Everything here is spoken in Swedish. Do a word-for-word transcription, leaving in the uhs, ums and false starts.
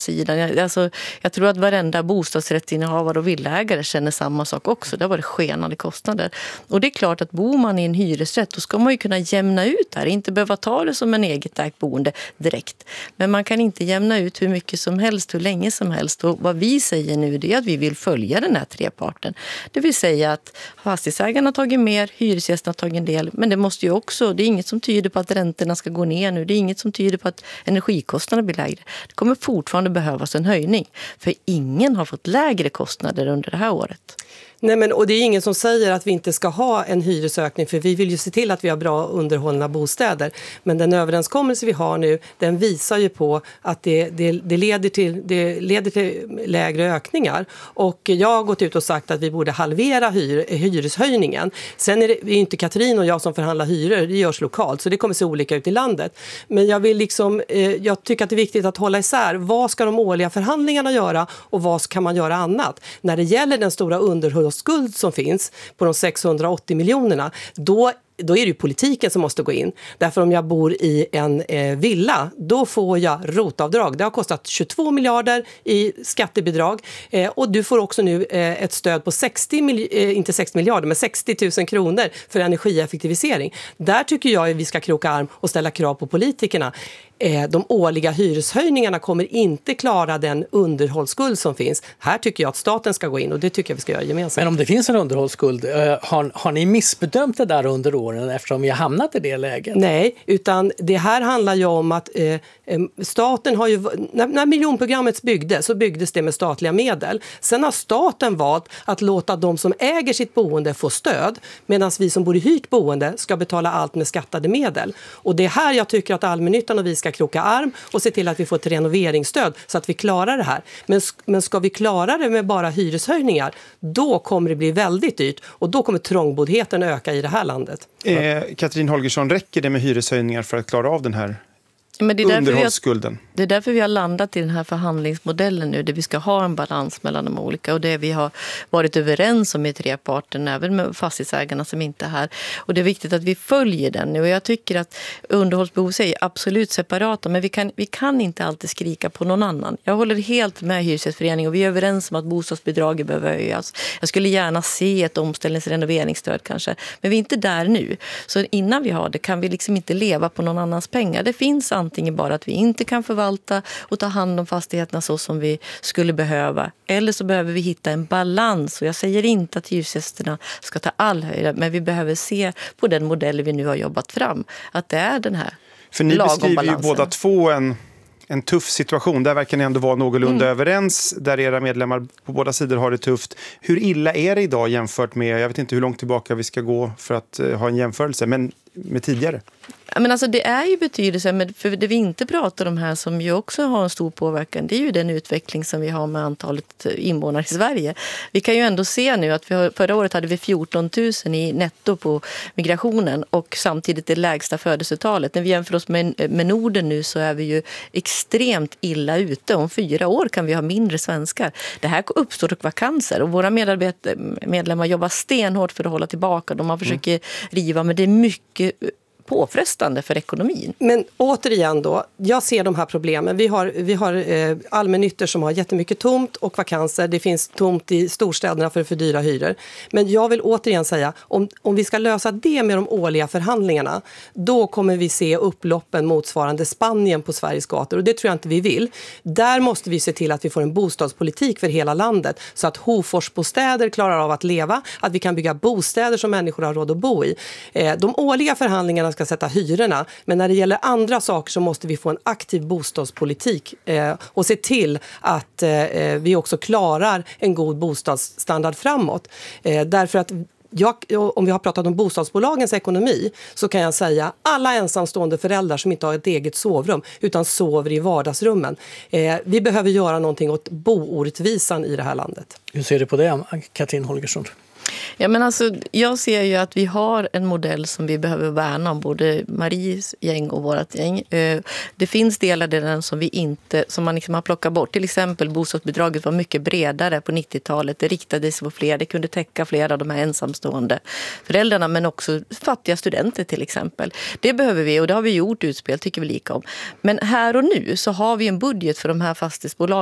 sidan. Jag, alltså, jag tror att varenda bostadsrättsinnehavare och villaägare känner samma sak också. Det har varit skenande kostnader. Och det är klart att bor man i en hyresrätt, då ska man ju kunna jämna ut det här. Inte behöva ta det som en eget ägt boende direkt. Men man kan inte jämna ut hur mycket som helst, hur länge som helst. Och vad vi säger nu, det är att vi vill följa den här treparten. Det vill säga att fastighetsägarna har tagit mer, hyresgästerna har tagit en del. Men det måste ju också, det är inget som tyder på att räntorna ska gå ner nu. Det är inget som tyder på att energikostnaderna blir lägre. Det kommer fortfarande behövas en höjning. För ingen har fått lägre kostnader under det här året. Nej, men, och det är ingen som säger att vi inte ska ha en hyresökning, för vi vill ju se till att vi har bra underhållna bostäder. Men den överenskommelse vi har nu, den visar ju på att det, det, det, leder, till, det leder till lägre ökningar. Och jag har gått ut och sagt att vi borde halvera hyr, hyreshöjningen. Sen är det, det är inte Katrin och jag som förhandlar hyror, det görs lokalt, så det kommer se olika ut i landet. Men jag, vill liksom, eh, jag tycker att det är viktigt att hålla isär. Vad ska de årliga förhandlingarna göra och vad kan man göra annat? När det gäller den stora underhåll skuld som finns på de sexhundraåttio miljonerna, då då är det ju politiken som måste gå in. Därför om jag bor i en eh, villa, då får jag rotavdrag. Det har kostat tjugotvå miljarder i skattebidrag. Eh, och du får också nu eh, ett stöd på sextio, mil- eh, inte sextio miljarder, men sextio tusen kronor för energieffektivisering. Där tycker jag att vi ska kroka arm och ställa krav på politikerna. Eh, de årliga hyreshöjningarna kommer inte klara den underhållsskuld som finns. Här tycker jag att staten ska gå in, och det tycker jag vi ska göra gemensamt. Men om det finns en underhållsskuld, eh, har, har ni missbedömt det där under året? Eftersom vi har hamnat i det läget? Nej, utan det här handlar ju om att eh, staten har ju, när, när miljonprogrammet byggdes så byggdes det med statliga medel. Sen har staten valt att låta de som äger sitt boende få stöd, medan vi som bor i hyrt boende ska betala allt med skattade medel. Och det är här jag tycker att allmännyttan och vi ska kroka arm och se till att vi får ett renoveringsstöd så att vi klarar det här. Men, men ska vi klara det med bara hyreshöjningar, då kommer det bli väldigt dyrt och då kommer trångboddheten öka i det här landet. Eh, Katrin Holgersson, räcker det med hyreshöjningar för att klara av den här Men det är underhållsskulden? Vi har, det är därför vi har landat i den här förhandlingsmodellen nu, där vi ska ha en balans mellan de olika, och det vi har varit överens om i treparten, även med fastighetsägarna som inte är här. Och det är viktigt att vi följer den nu, och jag tycker att underhållsbehov är absolut separata, men vi kan, vi kan inte alltid skrika på någon annan. Jag håller helt med Hyresgästföreningen, och vi är överens om att bostadsbidraget behöver höjas. Jag skulle gärna se ett omställningsrenoveringsstöd kanske, men vi är inte där nu. Så innan vi har det kan vi liksom inte leva på någon annans pengar. Det finns antingen bara att vi inte kan förvalta och ta hand om fastigheterna så som vi skulle behöva. Eller så behöver vi hitta en balans. Och jag säger inte att hyresgästerna ska ta all höjda, men vi behöver se på den modell vi nu har jobbat fram. Att det är den här För ni beskriver balansen. ju båda två en, en tuff situation. Där verkar ni ändå vara någorlunda mm. överens. Där era medlemmar på båda sidor har det tufft. Hur illa är det idag jämfört med, jag vet inte hur långt tillbaka vi ska gå för att uh, ha en jämförelse, men med tidigare? Men alltså det är ju betydelse, men för det vi inte pratar om här som ju också har en stor påverkan, det är ju den utveckling som vi har med antalet invånare i Sverige. Vi kan ju ändå se nu att vi har, förra året hade vi fjorton tusen i netto på migrationen och samtidigt det lägsta födelsetalet. När vi jämför oss med, med Norden nu så är vi ju extremt illa ute. Om fyra år kan vi ha mindre svenskar. Det här uppstår vakanser, och våra medarbetare, medlemmar jobbar stenhårt för att hålla tillbaka. De har försökt mm. riva, men det är mycket påfrestande för ekonomin. Men återigen då, jag ser de här problemen. Vi har, vi har eh, allmännyttor som har jättemycket tomt och vakanser. Det finns tomt i storstäderna för för dyra hyror. Men jag vill återigen säga, om, om vi ska lösa det med de årliga förhandlingarna, då kommer vi se upploppen motsvarande Spanien på Sveriges gator. Och det tror jag inte vi vill. Där måste vi se till att vi får en bostadspolitik för hela landet, så att Hoforsbostäder klarar av att leva, att vi kan bygga bostäder som människor har råd att bo i. Eh, de årliga förhandlingarna ska sätta hyrorna, men när det gäller andra saker så måste vi få en aktiv bostadspolitik eh, och se till att eh, vi också klarar en god bostadsstandard framåt. Eh, därför att jag, om vi har pratat om bostadsbolagens ekonomi, så kan jag säga alla ensamstående föräldrar som inte har ett eget sovrum utan sover i vardagsrummen. Eh, vi behöver göra någonting åt boorättvisan i det här landet. Hur ser du på det, Katrin Holgersson? Ja, men alltså, jag ser ju att vi har en modell som vi behöver värna om, både Maries gäng och vårt gäng. Det finns delar i den som vi inte, som man liksom har plockat bort. Till exempel bostadsbidraget var mycket bredare på nittiotalet. Det riktade sig på fler, det kunde täcka flera av de här ensamstående föräldrarna, men också fattiga studenter till exempel. Det behöver vi, och det har vi gjort utspel, tycker vi lika om. Men här och nu så har vi en budget för de här fastighetsbolagen